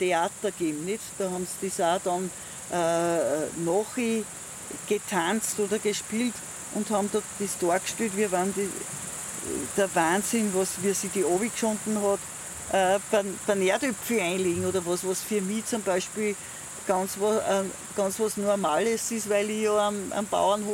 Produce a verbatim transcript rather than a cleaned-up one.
Theater gegeben, nicht? Da haben sie das auch dann äh, nachher getanzt oder gespielt und haben dort das dargestellt, wie wenn die, der Wahnsinn, was, wie sie die runtergeschunden hat, äh, beim, beim Erdöpfel einlegen oder was, was für mich zum Beispiel ganz, wa- äh, ganz was Normales ist, weil ich ja am, am Bauernhof